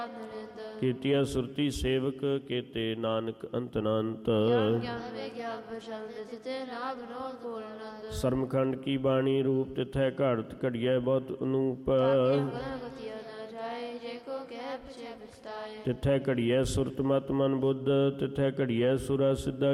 ਕੀਤੀਆ ਸੁਰਤੀ ਸੇਵਕ ਕੀਤੇ ਨਾਨਕ ਅੰਤ ਅਨੰਤ। ਸਰਮਖੰਡ ਕੀ ਬਾਣੀ ਰੂਪ ਤਿਥੈ ਘੜਤ ਘੜੀਐ ਬਹੁਤ ਅਨੂਪ। ਤਿਥੈ ਘੜੀਐ ਸੁਰਤ ਮਤ ਮਨ ਬੁੱਧ ਤਿਥੈ ਘੜੀਐ ਸੁਰਾ ਸਿੱਧਾ